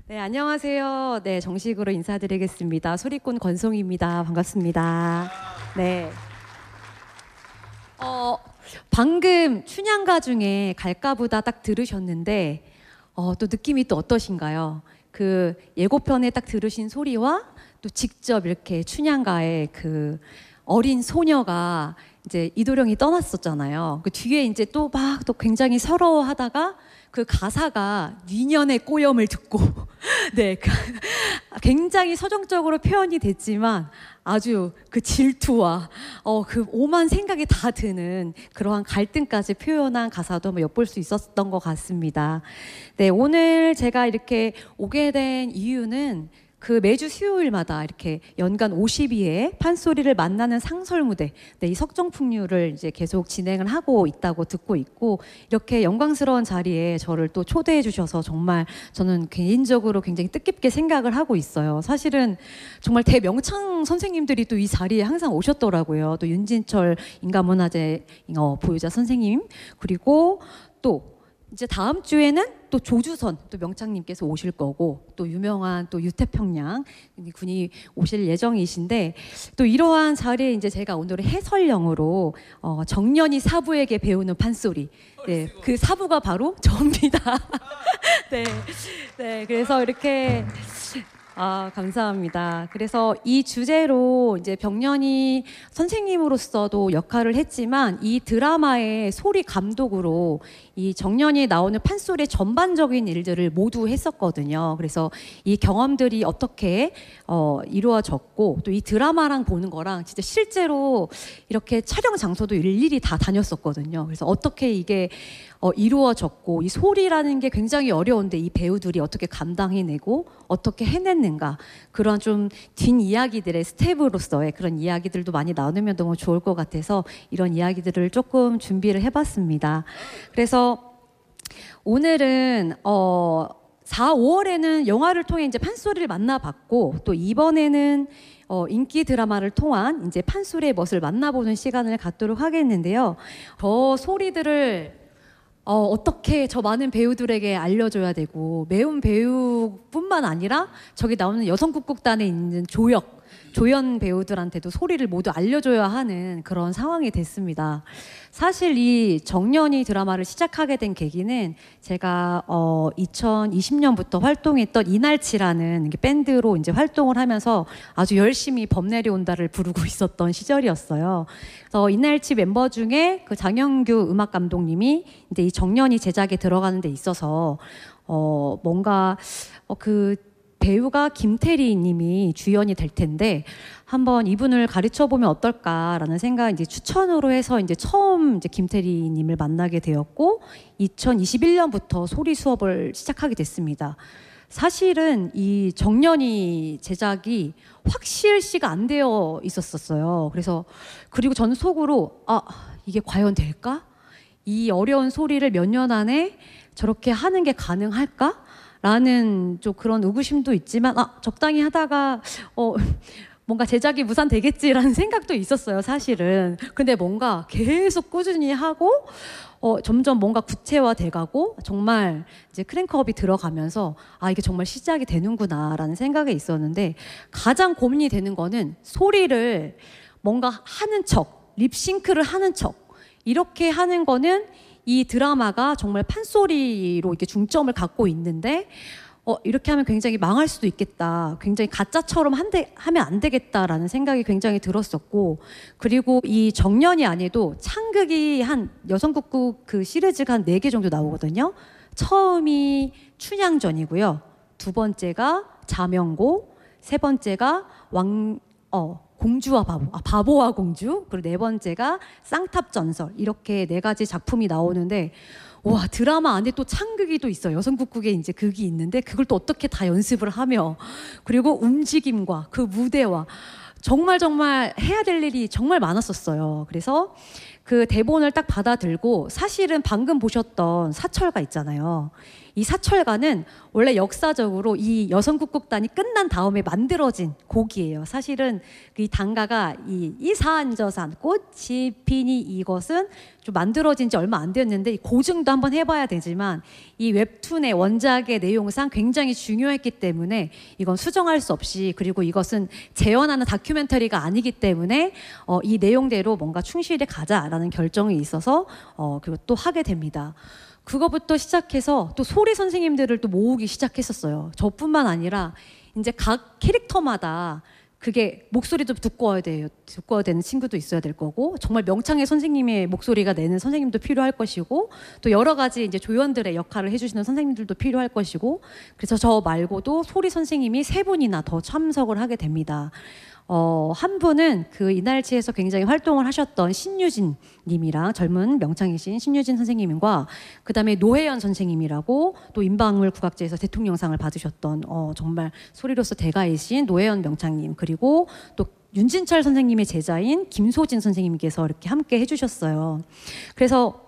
네, 안녕하세요. 네, 정식으로 인사드리겠습니다. 소리꾼 권송입니다. 반갑습니다. 네. 방금 춘향가 중에 갈까보다 딱 들으셨는데, 또 느낌이 또 어떠신가요? 그 예고편에 딱 들으신 소리와 또 직접 이렇게 춘향가의 그 어린 소녀가 이제 이도령이 떠났었잖아요. 그 뒤에 이제 또 막 또 굉장히 서러워하다가 그 가사가 니년의 꼬염을 듣고 네, 굉장히 서정적으로 표현이 됐지만 아주 그 질투와 그 오만 생각이 다 드는 그러한 갈등까지 표현한 가사도 한번 엿볼 수 있었던 것 같습니다. 네, 오늘 제가 이렇게 오게 된 이유는 그 매주 수요일마다 이렇게 연간 52회 판소리를 만나는 상설 무대, 네, 이 석정풍류를 이제 계속 진행을 하고 있다고 듣고 있고, 이렇게 영광스러운 자리에 저를 또 초대해 주셔서 정말 저는 개인적으로 굉장히 뜻깊게 생각을 하고 있어요. 사실은 정말 대명창 선생님들이 또 이 자리에 항상 오셨더라고요. 또 윤진철 인간문화재 보유자 선생님, 그리고 또 이제 다음 주에는 또 조주선 또 명창님께서 오실 거고, 또 유명한 또 유태평양 군이 오실 예정이신데, 또 이러한 자리에 이제 제가 오늘은 해설령으로 정년이 사부에게 배우는 판소리, 네, 그 사부가 바로 저입니다. 네, 네, 그래서 이렇게 감사합니다. 그래서 이 주제로 이제 병년이 선생님으로서도 역할을 했지만 이 드라마의 소리 감독으로 이 정년이 나오는 판소리의 전반적인 일들을 모두 했었거든요. 그래서 이 경험들이 어떻게 이루어졌고, 또 이 드라마랑 보는 거랑 진짜 실제로 이렇게 촬영 장소도 일일이 다 다녔었거든요. 그래서 어떻게 이게 이루어졌고, 이 소리라는 게 굉장히 어려운데 이 배우들이 어떻게 감당해내고 어떻게 해냈는가, 그런 좀 뒷이야기들의 스텝으로서의 그런 이야기들도 많이 나누면 너무 좋을 것 같아서 이런 이야기들을 조금 준비를 해봤습니다. 그래서 오늘은 4, 5월에는 영화를 통해 이제 판소리를 만나봤고, 또 이번에는 인기 드라마를 통한 이제 판소리의 멋을 만나보는 시간을 갖도록 하겠는데요. 저 소리들을 어떻게 저 많은 배우들에게 알려줘야 되고, 매운 배우뿐만 아니라 저기 나오는 여성국극단에 있는 조연 배우들한테도 소리를 모두 알려줘야 하는 그런 상황이 됐습니다. 사실 이 정년이 드라마를 시작하게 된 계기는 제가 2020년부터 활동했던 이날치라는 밴드로 이제 활동을 하면서 아주 열심히 범 내려온다를 부르고 있었던 시절이었어요. 그래서 이날치 멤버 중에 그 장영규 음악 감독님이 이제 이 정년이 제작에 들어가는 데 있어서 뭔가 그 배우가 김태리 님이 주연이 될 텐데 한번 이분을 가르쳐 보면 어떨까라는 생각, 이제 추천으로 해서 이제 처음 이제 김태리 님을 만나게 되었고, 2021년부터 소리 수업을 시작하게 됐습니다. 사실은 이 정년이 제작이 확실시가 안 되어 있었어요. 그리고 저는 속으로 이게 과연 될까? 이 어려운 소리를 몇 년 안에 저렇게 하는 게 가능할까? 라는 좀 그런 의구심도 있지만 적당히 하다가 뭔가 제작이 무산되겠지라는 생각도 있었어요, 사실은. 근데 뭔가 계속 꾸준히 하고 점점 뭔가 구체화돼가고 정말 이제 크랭크업이 들어가면서 이게 정말 시작이 되는구나라는 생각이 있었는데, 가장 고민이 되는 거는 소리를 뭔가 하는 척, 립싱크를 하는 척 이렇게 하는 거는 이 드라마가 정말 판소리로 이렇게 중점을 갖고 있는데 이렇게 하면 굉장히 망할 수도 있겠다, 굉장히 가짜처럼 하면 안 되겠다라는 생각이 굉장히 들었었고, 그리고 이 정년이 아니도 창극이 한 여성국극 그 시리즈가 한 4개 정도 나오거든요. 처음이 춘향전이고요, 두 번째가 자명고, 세 번째가 공주와 바보와 공주, 그리고 네 번째가 쌍탑전설, 이렇게 4가지 작품이 나오는데, 와, 드라마 안에 또 창극이 또 있어요. 여성국극에 이제 극이 있는데 그걸 또 어떻게 다 연습을 하며, 그리고 움직임과 그 무대와 정말 해야 될 일이 정말 많았었어요. 그래서 그 대본을 딱 받아들고 사실은 방금 보셨던 사철가 있잖아요. 이 사철가는 원래 역사적으로 이 여성국극단이 끝난 다음에 만들어진 곡이에요. 사실은 이 단가가 이 사안저산 꽃이 피니 이것은 좀 만들어진 지 얼마 안 되었는데 고증도 한번 해봐야 되지만 이 웹툰의 원작의 내용상 굉장히 중요했기 때문에 이건 수정할 수 없이, 그리고 이것은 재현하는 다큐멘터리가 아니기 때문에 이 내용대로 뭔가 충실히 가자라는 결정이 있어서 그리고 또 하게 됩니다. 그거부터 시작해서 또 소리 선생님들을 또 모으기 시작했었어요. 저뿐만 아니라 이제 각 캐릭터마다 그게 목소리도 두꺼워야 돼요. 두꺼워야 되는 친구도 있어야 될 거고, 정말 명창의 선생님의 목소리가 내는 선생님도 필요할 것이고, 또 여러 가지 이제 조연들의 역할을 해주시는 선생님들도 필요할 것이고, 그래서 저 말고도 소리 선생님이 3분이나 더 참석을 하게 됩니다. 한 분은 그 이날치에서 굉장히 활동을 하셨던 신유진 님이랑, 젊은 명창이신 신유진 선생님과 그 다음에 노혜연 선생님이라고 또 인방울 국악제에서 대통령상을 받으셨던 정말 소리로서 대가이신 노혜연 명창님, 그리고 또 윤진철 선생님의 제자인 김소진 선생님께서 이렇게 함께 해주셨어요. 그래서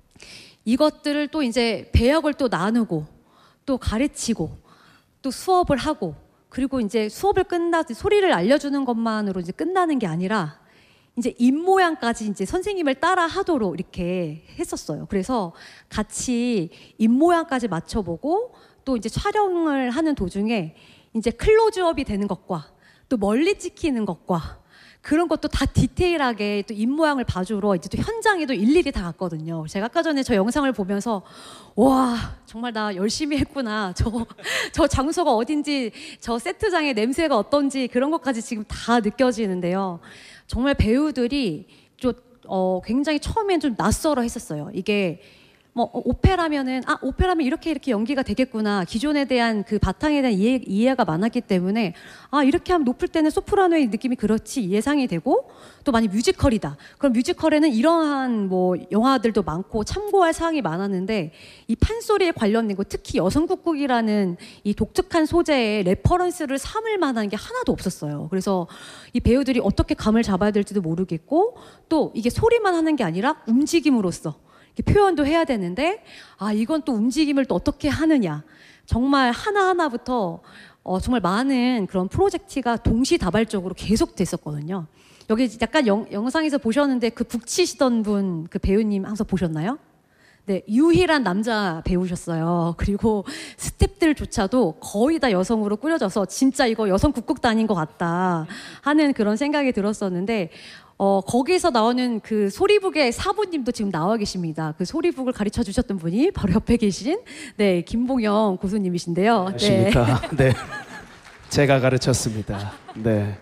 이것들을 또 이제 배역을 또 나누고 또 가르치고 또 수업을 하고, 그리고 이제 수업을 끝나서 소리를 알려주는 것만으로 이제 끝나는 게 아니라 이제 입모양까지 이제 선생님을 따라 하도록 이렇게 했었어요. 그래서 같이 입모양까지 맞춰보고 또 이제 촬영을 하는 도중에 이제 클로즈업이 되는 것과 또 멀리 찍히는 것과 그런 것도 다 디테일하게 또 입모양을 봐주러 이제 또 현장에도 일일이 다 갔거든요. 제가 아까 전에 저 영상을 보면서 와, 정말 나 열심히 했구나. 저 장소가 어딘지, 저 세트장의 냄새가 어떤지 그런 것까지 지금 다 느껴지는데요. 정말 배우들이 좀 굉장히 처음엔 좀 낯설어 했었어요. 이게 뭐 오페라면은 오페라면 이렇게 연기가 되겠구나, 기존에 대한 그 바탕에 대한 이해가 많았기 때문에 이렇게 하면 높을 때는 소프라노의 느낌이 그렇지 예상이 되고, 또 많이 뮤지컬이다, 그럼 뮤지컬에는 이러한 뭐 영화들도 많고 참고할 사항이 많았는데 이 판소리에 관련된 거, 특히 여성국극이라는 이 독특한 소재에 레퍼런스를 삼을 만한 게 하나도 없었어요. 그래서 이 배우들이 어떻게 감을 잡아야 될지도 모르겠고, 또 이게 소리만 하는 게 아니라 움직임으로써 표현도 해야 되는데 이건 또 움직임을 또 어떻게 하느냐, 정말 하나하나부터 정말 많은 그런 프로젝트가 동시다발적으로 계속 됐었거든요. 여기 약간 영상에서 보셨는데 그 북치시던 분, 그 배우님 항상 보셨나요? 네, 유일한 남자 배우셨어요. 그리고 스태프들조차도 거의 다 여성으로 꾸려져서 진짜 이거 여성 국극단인 것 같다 하는 그런 생각이 들었었는데, 거기서 나오는 그 소리북의 사부님도 지금 나와 계십니다. 그 소리북을 가르쳐 주셨던 분이 바로 옆에 계신 김봉영 고수님이신데요. 안녕하십니까. 네. 제가 가르쳤습니다. 네.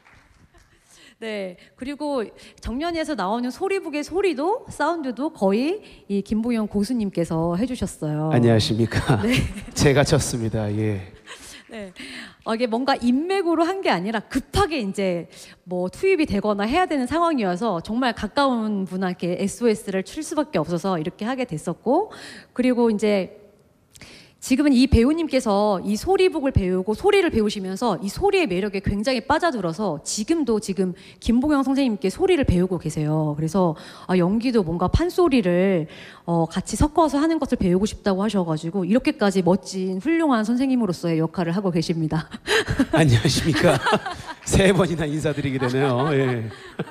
네. 그리고 정년이에서 나오는 소리북의 소리도 사운드도 거의 이 김봉영 고수님께서 해주셨어요. 안녕하십니까. 네. 제가 쳤습니다. 예. 네. 이게 뭔가 인맥으로 한 게 아니라 급하게 이제 뭐 투입이 되거나 해야 되는 상황이어서 정말 가까운 분한테 SOS를 칠 수밖에 없어서 이렇게 하게 됐었고, 그리고 이제 지금은 이 배우님께서 이 소리북을 배우고 소리를 배우시면서 이 소리의 매력에 굉장히 빠져들어서 지금 김봉영 선생님께 소리를 배우고 계세요. 그래서 연기도 뭔가 판소리를 같이 섞어서 하는 것을 배우고 싶다고 하셔가지고 이렇게까지 멋진 훌륭한 선생님으로서의 역할을 하고 계십니다. 안녕하십니까. 3번이나 인사드리게 되네요. 예.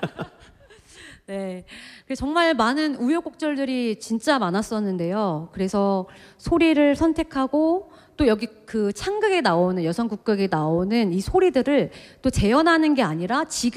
네, 정말 많은 우여곡절들이 진짜 많았었는데요. 그래서 소리를 선택하고 또 여기 그 창극에 나오는 여성국극에 나오는 이 소리들을 또 재현하는 게 아니라 지금